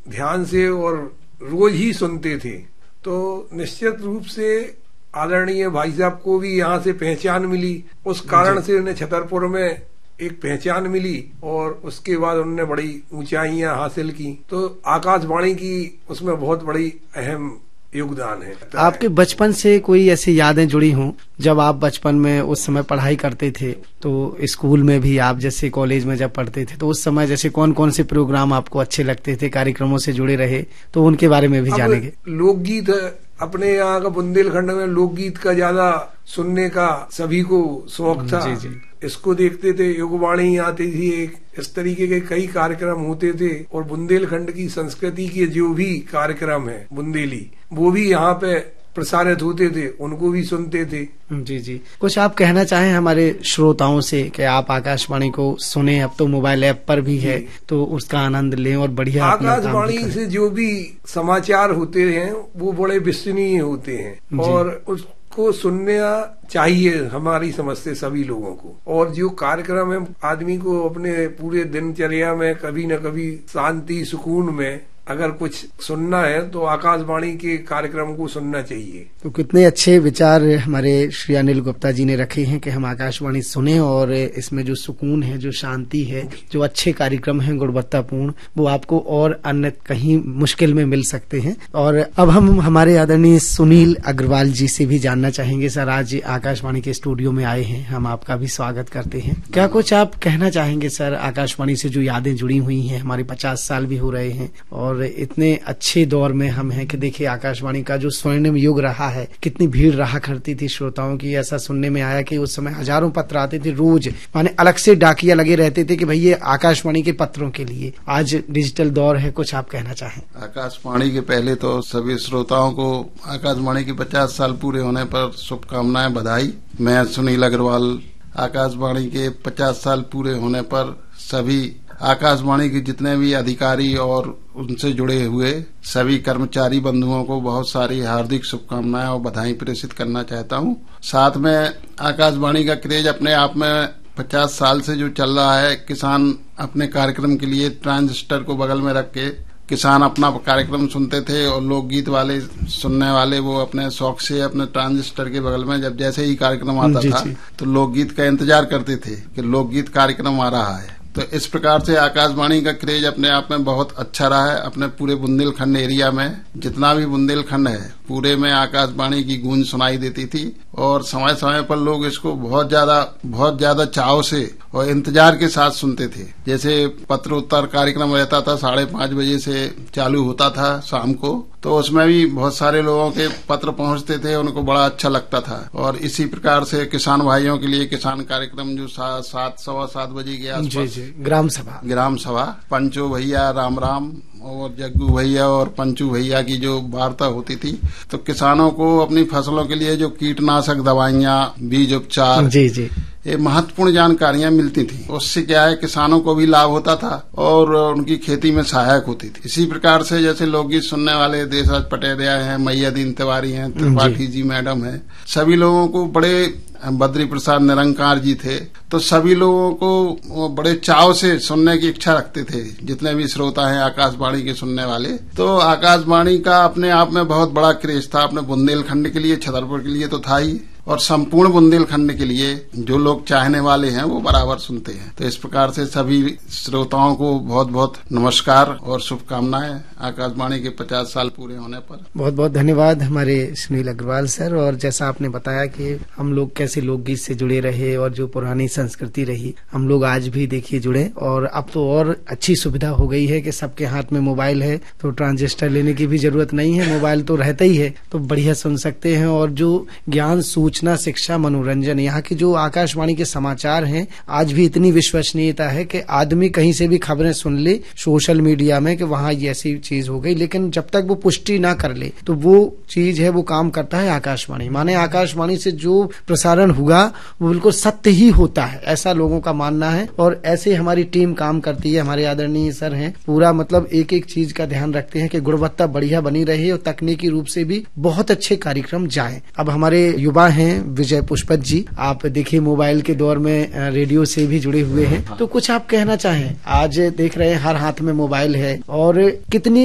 ध्यान से और रोज ही सुनते थे। तो निश्चित रूप से आदरणीय भाई साहब को भी यहाँ से पहचान मिली, उस कारण से उन्हें छतरपुर में एक पहचान मिली और उसके बाद उन्होंने बड़ी ऊंचाइयां हासिल की। तो आकाशवाणी की उसमें बहुत बड़ी अहम योगदान है। आपके बचपन से कोई ऐसी यादें जुड़ी हों, जब आप बचपन में उस समय पढ़ाई करते थे, तो स्कूल में भी आप जैसे कॉलेज में जब पढ़ते थे, तो उस समय जैसे कौन कौन से प्रोग्राम आपको अच्छे लगते थे, कार्यक्रमों से जुड़े रहे, तो उनके बारे में भी जानेंगे। लोकगीत अपने यहाँ का बुंदेलखंड में लोकगीत का ज्यादा सुनने का सभी को शौक था। जी जी। इसको देखते थे, युगवाणी आती थी, एक इस तरीके के कई कार्यक्रम होते थे और बुंदेलखंड की संस्कृति के जो भी कार्यक्रम है बुंदेली, वो भी यहाँ पे प्रसारित होते थे, उनको भी सुनते थे। जी जी। कुछ आप कहना चाहें हमारे श्रोताओं से कि आप आकाशवाणी को सुने, अब तो मोबाइल ऐप पर भी है, तो उसका आनंद लें और बढ़िया आकाशवाणी से जो भी समाचार होते हैं वो बड़े विश्वसनीय होते हैं और उसको सुनना चाहिए हमारी समझ से सभी लोगों को। और जो कार्यक्रम है आदमी को अपने पूरे दिनचर्या में कभी न कभी शांति सुकून में अगर कुछ सुनना है तो आकाशवाणी के कार्यक्रम को सुनना चाहिए। तो कितने अच्छे विचार हमारे श्री अनिल गुप्ता जी ने रखे हैं कि हम आकाशवाणी सुने और इसमें जो सुकून है, जो शांति है, जो अच्छे कार्यक्रम हैं गुणवत्तापूर्ण, वो आपको और अन्य कहीं मुश्किल में मिल सकते हैं। और अब हम हमारे आदरणीय सुनील अग्रवाल जी से भी जानना चाहेंगे। सर, आज आकाशवाणी के स्टूडियो में आए हैं, हम आपका भी स्वागत करते हैं। क्या कुछ आप कहना चाहेंगे सर, आकाशवाणी से जो यादें जुड़ी हुई हैं, हमारे 50 साल भी हो रहे हैं और इतने अच्छे दौर में हम हैं कि देखिए आकाशवाणी का जो स्वर्णिम युग रहा है, कितनी भीड़ रहा करती थी श्रोताओं की। ऐसा सुनने में आया कि उस समय हजारों पत्र आते थे रोज, माने अलग से डाकिया लगे रहते थे कि भाई ये आकाशवाणी के पत्रों के लिए। आज डिजिटल दौर है, कुछ आप कहना चाहें। आकाशवाणी के पहले तो सभी श्रोताओं को आकाशवाणी के 50 साल पूरे होने पर शुभकामनाएं, बधाई। मैं सुनील अग्रवाल आकाशवाणी के 50 साल पूरे होने पर सभी आकाशवाणी के जितने भी अधिकारी और उनसे जुड़े हुए सभी कर्मचारी बंधुओं को बहुत सारी हार्दिक शुभकामनाएं और बधाई प्रेषित करना चाहता हूं। साथ में आकाशवाणी का क्रेज अपने आप में 50 साल से जो चल रहा है, किसान अपने कार्यक्रम के लिए ट्रांजिस्टर को बगल में रख के किसान अपना कार्यक्रम सुनते थे और लोकगीत वाले सुनने वाले वो अपने शौक से अपने ट्रांजिस्टर के बगल में जब जैसे ही कार्यक्रम आता था तो लोकगीत का इंतजार करते थे कि लोकगीत कार्यक्रम आ रहा है। तो इस प्रकार से आकाशवाणी का क्रेज अपने आप में बहुत अच्छा रहा है। अपने पूरे बुंदेलखंड एरिया में जितना भी बुंदेलखंड है पूरे में आकाशवाणी की गूंज सुनाई देती थी और समय समय पर लोग इसको बहुत ज्यादा चाव से और इंतजार के साथ सुनते थे। जैसे पत्र उत्तर कार्यक्रम रहता था, 5:30 बजे से चालू होता था शाम को, तो उसमें भी बहुत सारे लोगों के पत्र पहुंचते थे, उनको बड़ा अच्छा लगता था। और इसी प्रकार से किसान भाइयों के लिए किसान कार्यक्रम जो 7:15 बजे के आसपास ग्राम सभा पंचो भैया राम राम और जग्गू भैया और पंचू भैया की जो वार्ता होती थी, तो किसानों को अपनी फसलों के लिए जो कीटनाशक दवाइयां, बीज उपचार, ये महत्वपूर्ण जानकारियां मिलती थी। उससे क्या है, किसानों को भी लाभ होता था और उनकी खेती में सहायक होती थी। इसी प्रकार से जैसे लोकगीत सुनने वाले देशराज पटेरिया हैं, मैया दीन तिवारी हैं, त्रिपाठी जी मैडम हैं, सभी लोगों को बड़े, बद्री प्रसाद निरंकार जी थे, तो सभी लोगों को बड़े चाव से सुनने की इच्छा रखते थे जितने भी श्रोता हैं आकाशवाणी के सुनने वाले। तो आकाशवाणी का अपने आप में बहुत बड़ा क्रेज था। अपने बुंदेलखंड के लिए, छतरपुर के लिए तो था ही, और संपूर्ण बुंदेलखंड के लिए जो लोग चाहने वाले हैं वो बराबर सुनते हैं। तो इस प्रकार से सभी श्रोताओं को बहुत बहुत नमस्कार और शुभकामनाएं आकाशवाणी के 50 साल पूरे होने पर। बहुत बहुत धन्यवाद हमारे सुनील अग्रवाल सर। और जैसा आपने बताया कि हम लोग कैसे लोकगीत से जुड़े रहे और जो पुरानी संस्कृति रही, हम लोग आज भी देखिए जुड़े। और अब तो और अच्छी सुविधा हो गई है कि सबके हाथ में मोबाइल है, तो ट्रांजिस्टर लेने की भी जरूरत नहीं है, मोबाइल तो रहता ही है, तो बढ़िया सुन सकते हैं। और जो ज्ञान, सूचना, शिक्षा, मनोरंजन, यहाँ की जो आकाशवाणी के समाचार हैं, आज भी इतनी विश्वसनीयता है कि आदमी कहीं से भी खबरें सुन ले सोशल मीडिया में कि वहाँ ये ऐसी चीज हो गई, लेकिन जब तक वो पुष्टि ना कर ले तो वो चीज है, वो काम करता है आकाशवाणी। माने आकाशवाणी से जो प्रसारण हुआ वो बिल्कुल सत्य ही होता है, ऐसा लोगों का मानना है। और ऐसे हमारी टीम काम करती है, हमारे आदरणीय सर हैं, पूरा मतलब एक एक चीज का ध्यान रखते हैं कि गुणवत्ता बढ़िया बनी रहे और तकनीकी रूप से भी बहुत अच्छे कार्यक्रम जाएं। अब हमारे युवा हैं विजय पुष्पत जी, आप देखिए मोबाइल के दौर में रेडियो से भी जुड़े हुए हैं, तो कुछ आप कहना चाहें। आज देख रहे हैं हर हाथ में मोबाइल है और कितनी